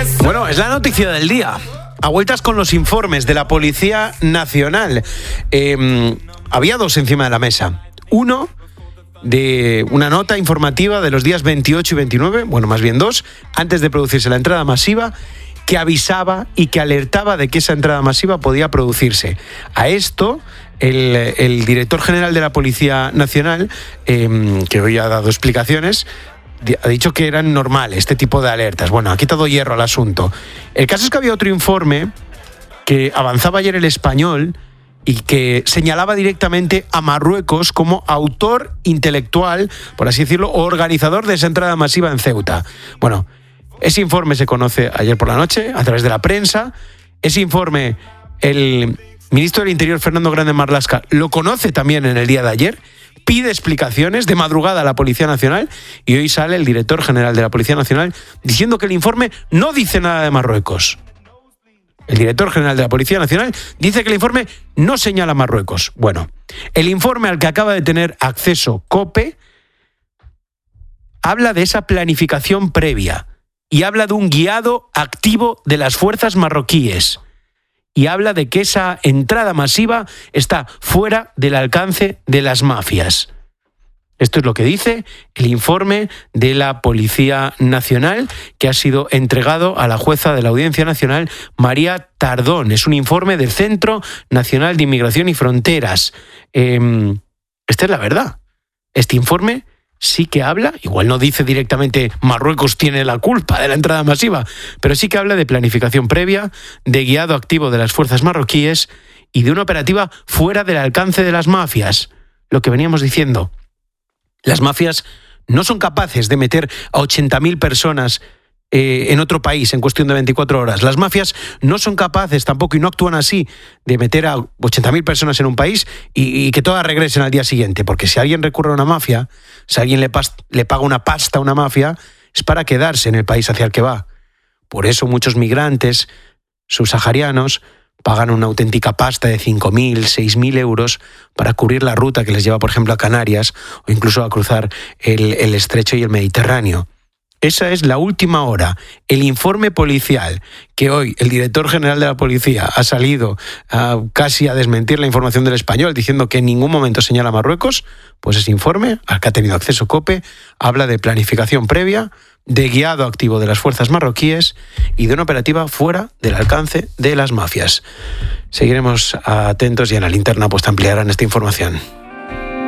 Bueno, es la noticia del día. A vueltas con los informes de la Policía Nacional. Había dos encima de la mesa. Uno de una nota informativa de los días 28 y 29, bueno, más bien dos, antes de producirse la entrada masiva, que avisaba y que alertaba de que esa entrada masiva podía producirse. A esto, el director general de la Policía Nacional, que hoy ha dado explicaciones, ha dicho que eran normales este tipo de alertas. Bueno, ha quitado hierro al asunto. El caso es que había otro informe que avanzaba ayer El Español y que señalaba directamente a Marruecos como autor intelectual, por así decirlo, o organizador de esa entrada masiva en Ceuta. Bueno, ese informe se conoce ayer por la noche a través de la prensa. Ese informe, el ministro del Interior, Fernando Grande Marlaska, lo conoce también en el día de ayer, pide explicaciones de madrugada a la Policía Nacional y hoy sale el director general de la Policía Nacional diciendo que el informe no dice nada de Marruecos. El director general de la Policía Nacional dice que el informe no señala a Marruecos. Bueno, el informe al que acaba de tener acceso COPE habla de esa planificación previa y habla de un guiado activo de las fuerzas marroquíes y habla de que esa entrada masiva está fuera del alcance de las mafias. Esto es lo que dice el informe de la Policía Nacional que ha sido entregado a la jueza de la Audiencia Nacional, María Tardón. Es un informe del Centro Nacional de Inmigración y Fronteras. Esta es la verdad. Este informe sí que habla, igual no dice directamente Marruecos tiene la culpa de la entrada masiva, pero sí que habla de planificación previa, de guiado activo de las fuerzas marroquíes y de una operativa fuera del alcance de las mafias. Lo que veníamos diciendo. Las mafias no son capaces de meter a 80.000 personas en otro país en cuestión de 24 horas. Las mafias no son capaces tampoco, y no actúan así, de meter a 80.000 personas en un país y que todas regresen al día siguiente. Porque si alguien recurre a una mafia, si alguien le paga una pasta a una mafia, es para quedarse en el país hacia el que va. Por eso muchos migrantes subsaharianos pagan una auténtica pasta de 5.000, 6.000 euros para cubrir la ruta que les lleva, por ejemplo, a Canarias o incluso a cruzar el Estrecho y el Mediterráneo. Esa es la última hora. El informe policial que hoy el director general de la policía ha salido casi a desmentir la información del Español diciendo que en ningún momento señala a Marruecos, pues ese informe, al que ha tenido acceso COPE, habla de planificación previa, de guiado activo de las fuerzas marroquíes y de una operativa fuera del alcance de las mafias. Seguiremos atentos y en la linterna pues te ampliarán esta información.